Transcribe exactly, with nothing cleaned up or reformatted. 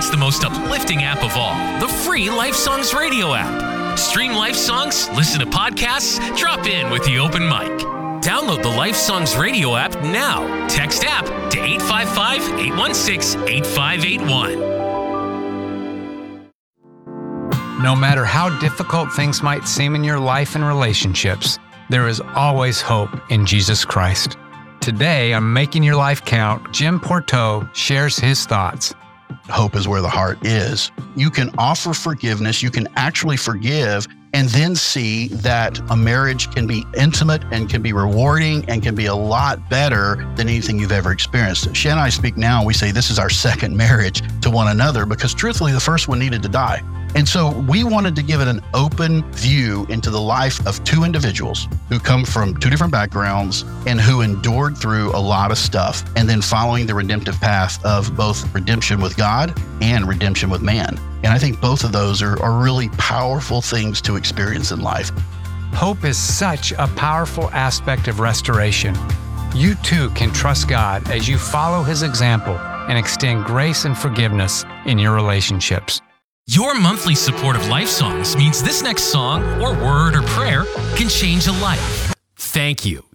it's the most uplifting app of all, the free Life Songs radio app. Stream Life Songs, listen to podcasts, drop in with the open mic. Download the Life Songs radio app now. Text app to eight five five, eight one six, eight five eight one. No matter how difficult things might seem in your life and relationships, there is always hope in Jesus Christ. Today on Making Your Life Count, Jim Porteau shares his thoughts. Hope is where the heart is. You can offer forgiveness, you can actually forgive, and then see that a marriage can be intimate and can be rewarding and can be a lot better than anything you've ever experienced. Shan and I speak now, and we say this is our second marriage to one another because truthfully, the first one needed to die. And so we wanted to give it an open view into the life of two individuals who come from two different backgrounds and who endured through a lot of stuff, and then following the redemptive path of both redemption with God and redemption with man. And I think both of those are, are really powerful things to experience in life. Hope is such a powerful aspect of restoration. You too can trust God as you follow His example and extend grace and forgiveness in your relationships. Your monthly support of Life Songs means this next song or word or prayer can change a life. Thank you.